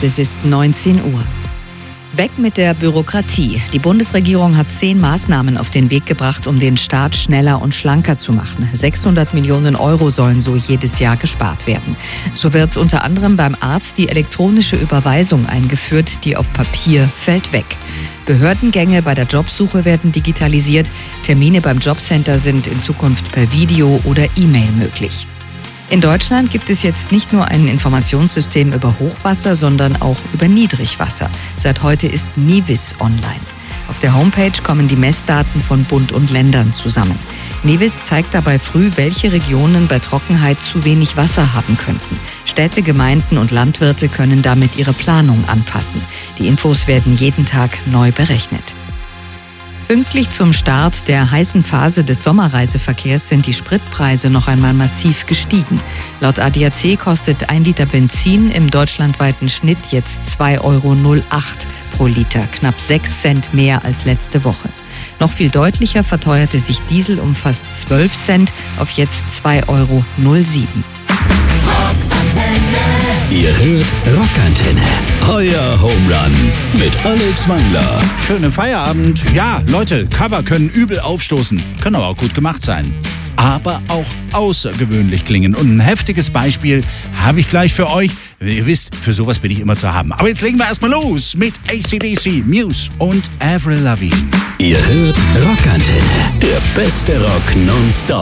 es ist 19 Uhr. Weg mit der Bürokratie. Die Bundesregierung hat 10 Maßnahmen auf den Weg gebracht, um den Staat schneller und schlanker zu machen. 600 Millionen Euro sollen so jedes Jahr gespart werden. So wird unter anderem beim Arzt die elektronische Überweisung eingeführt, die auf Papier fällt weg. Behördengänge bei der Jobsuche werden digitalisiert. Termine beim Jobcenter sind in Zukunft per Video oder E-Mail möglich. In Deutschland gibt es jetzt nicht nur ein Informationssystem über Hochwasser, sondern auch über Niedrigwasser. Seit heute ist Nivis online. Auf der Homepage kommen die Messdaten von Bund und Ländern zusammen. Nivis zeigt dabei früh, welche Regionen bei Trockenheit zu wenig Wasser haben könnten. Städte, Gemeinden und Landwirte können damit ihre Planung anpassen. Die Infos werden jeden Tag neu berechnet. Pünktlich zum Start der heißen Phase des Sommerreiseverkehrs sind die Spritpreise noch einmal massiv gestiegen. Laut ADAC kostet 1 Liter Benzin im deutschlandweiten Schnitt jetzt 2,08 € pro Liter, knapp 6 Cent mehr als letzte Woche. Noch viel deutlicher verteuerte sich Diesel um fast 12 Cent auf jetzt 2,07 €. Ihr hört Rockantenne, euer Home-Run mit Alex Wangler. Schönen Feierabend. Ja, Leute, Cover können übel aufstoßen, können aber auch gut gemacht sein. Aber auch außergewöhnlich klingen. Und ein heftiges Beispiel habe ich gleich für euch. Ihr wisst, für sowas bin ich immer zu haben. Aber jetzt legen wir erstmal los mit AC/DC, Muse und Avril Lavigne. Ihr hört Rockantenne, der beste Rock nonstop.